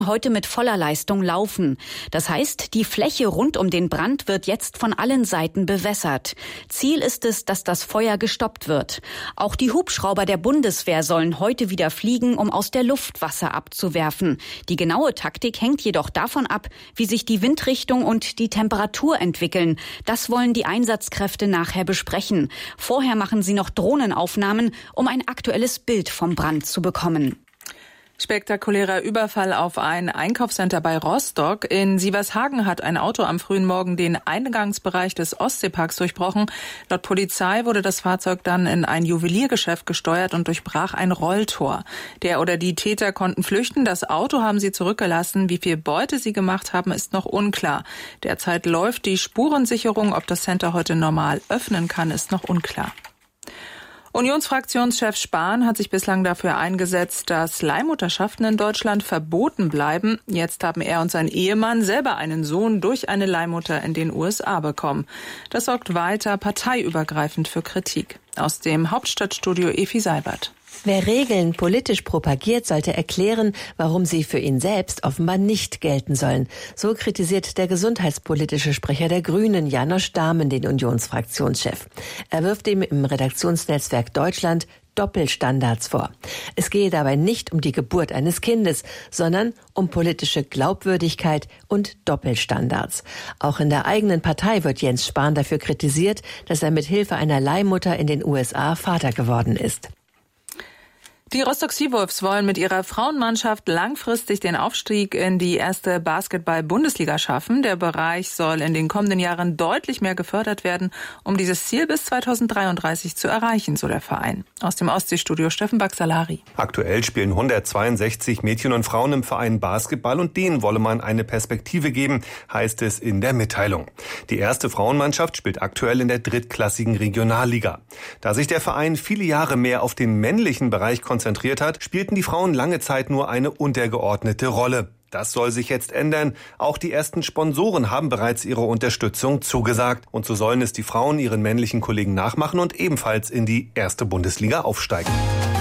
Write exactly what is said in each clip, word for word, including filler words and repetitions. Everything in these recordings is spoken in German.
heute mit voller Leistung laufen. Das heißt, die Fläche rund um den Brand wird jetzt von allen Seiten bewässert. Ziel ist es, dass das Feuer gestoppt wird. Auch die Hubschrauber der Bundeswehr sollen heute wieder fliegen, um aus der Luft Wasser abzuwerfen. Die genaue Taktik hängt jedoch davon ab, wie sich die Windrichtung und die Temperatur entwickeln. Das wollen die Einsatzkräfte nachher besprechen. Vorher machen sie noch Drohnenaufnahmen, um ein aktuelles Bild vom Brand zu bekommen. Spektakulärer Überfall auf ein Einkaufscenter bei Rostock. In Sievershagen hat ein Auto am frühen Morgen den Eingangsbereich des Ostseeparks durchbrochen. Laut Polizei wurde das Fahrzeug dann in ein Juweliergeschäft gesteuert und durchbrach ein Rolltor. Der oder die Täter konnten flüchten. Das Auto haben sie zurückgelassen. Wie viel Beute sie gemacht haben, ist noch unklar. Derzeit läuft die Spurensicherung. Ob das Center heute normal öffnen kann, ist noch unklar. Unionsfraktionschef Spahn hat sich bislang dafür eingesetzt, dass Leihmutterschaften in Deutschland verboten bleiben. Jetzt haben er und sein Ehemann selber einen Sohn durch eine Leihmutter in den U S A bekommen. Das sorgt weiter parteiübergreifend für Kritik. Aus dem Hauptstadtstudio Efi Seibert. Wer Regeln politisch propagiert, sollte erklären, warum sie für ihn selbst offenbar nicht gelten sollen. So kritisiert der gesundheitspolitische Sprecher der Grünen, Janosch Dahmen, den Unionsfraktionschef. Er wirft ihm im Redaktionsnetzwerk Deutschland Doppelstandards vor. Es gehe dabei nicht um die Geburt eines Kindes, sondern um politische Glaubwürdigkeit und Doppelstandards. Auch in der eigenen Partei wird Jens Spahn dafür kritisiert, dass er mit Hilfe einer Leihmutter in den U S A Vater geworden ist. Die Rostock Seawolves wollen mit ihrer Frauenmannschaft langfristig den Aufstieg in die erste Basketball-Bundesliga schaffen. Der Bereich soll in den kommenden Jahren deutlich mehr gefördert werden, um dieses Ziel bis zweitausenddreiunddreißig zu erreichen, so der Verein. Aus dem Ostseestudio Steffen Baxalari. Aktuell spielen hundertzweiundsechzig Mädchen und Frauen im Verein Basketball und denen wolle man eine Perspektive geben, heißt es in der Mitteilung. Die erste Frauenmannschaft spielt aktuell in der drittklassigen Regionalliga. Da sich der Verein viele Jahre mehr auf den männlichen Bereich konzentriert konzentriert hat, spielten die Frauen lange Zeit nur eine untergeordnete Rolle. Das soll sich jetzt ändern. Auch die ersten Sponsoren haben bereits ihre Unterstützung zugesagt. Und so sollen es die Frauen ihren männlichen Kollegen nachmachen und ebenfalls in die erste Bundesliga aufsteigen.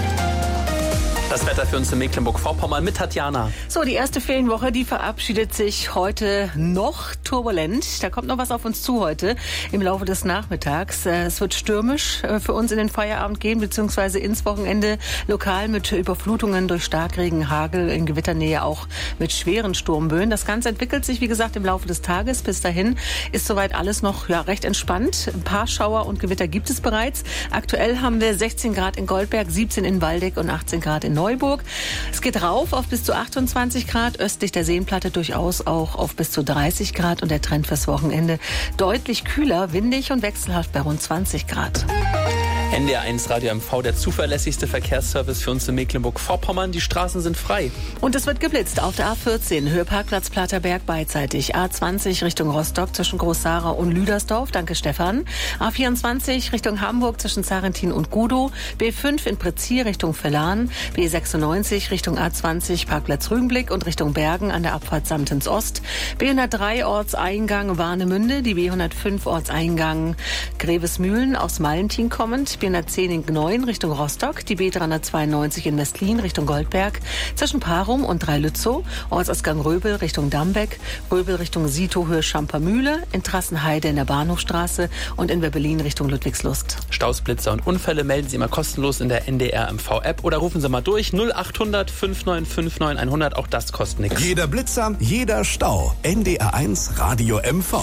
Das Wetter für uns in Mecklenburg-Vorpommern mit Tatjana. So, die erste Ferienwoche, die verabschiedet sich heute noch turbulent. Da kommt noch was auf uns zu heute im Laufe des Nachmittags. Es wird stürmisch für uns in den Feierabend gehen, beziehungsweise ins Wochenende lokal mit Überflutungen durch Starkregen, Hagel, in Gewitternähe auch mit schweren Sturmböen. Das Ganze entwickelt sich, wie gesagt, im Laufe des Tages. Bis dahin ist soweit alles noch ja, recht entspannt. Ein paar Schauer und Gewitter gibt es bereits. Aktuell haben wir sechzehn Grad in Goldberg, siebzehn in Waldeck und achtzehn Grad in Neuburg. Es geht rauf auf bis zu achtundzwanzig Grad, östlich der Seenplatte durchaus auch auf bis zu dreißig Grad und der Trend fürs Wochenende deutlich kühler, windig und wechselhaft bei rund zwanzig Grad. N D R eins Radio M V, der zuverlässigste Verkehrsservice für uns in Mecklenburg-Vorpommern. Die Straßen sind frei. Und es wird geblitzt auf der A vierzehn, Höhe Parkplatz Platterberg beidseitig. A zwanzig Richtung Rostock zwischen Groß-Sara und Lüdersdorf, danke Stefan. A vierundzwanzig Richtung Hamburg zwischen Zarentin und Gudow. B fünf in Prezir Richtung Vellan. B sechsundneunzig Richtung A zwanzig Parkplatz Rügenblick und Richtung Bergen an der Abfahrt Samtens Ost. B hundertdrei Ortseingang Warnemünde. Die B hundertfünf Ortseingang Grevesmühlen aus Mallentin kommend. B hundertzehn in Gneuen Richtung Rostock, die B dreihundertzweiundneunzig in Westlin Richtung Goldberg, zwischen Parum und Dreilützow, Ortsausgang Röbel Richtung Dambeck, Röbel Richtung Sito Höhe Schampermühle, in Trassenheide in der Bahnhofstraße und in Werbelin Richtung Ludwigslust. Staus, Blitzer und Unfälle melden Sie immer kostenlos in der N D R M V-App oder rufen Sie mal durch null achthundert fünfhundertneunundfünfzig hundert, auch das kostet nichts. Jeder Blitzer, jeder Stau. N D R eins Radio M V.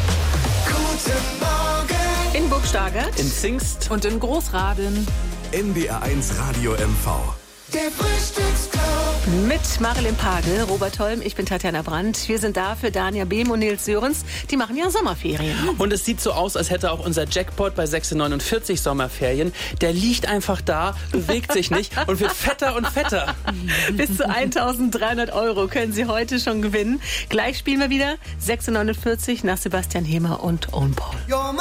Guten Morgen! In Burgstagert, in Zingst und in Großraden. N D R eins Radio M V. Der Frühstücksclub. Mit Marilyn Pagel, Robert Holm, ich bin Tatjana Brandt. Wir sind da für Dania Behm und Nils Sörens. Die machen ja Sommerferien. Und es sieht so aus, als hätte auch unser Jackpot bei sechshundertneunundvierzig Sommerferien. Der liegt einfach da, bewegt sich nicht und wird fetter und fetter. Bis zu eintausenddreihundert Euro können Sie heute schon gewinnen. Gleich spielen wir wieder sechshundertneunundvierzig nach Sebastian Hemer und Owen Paul.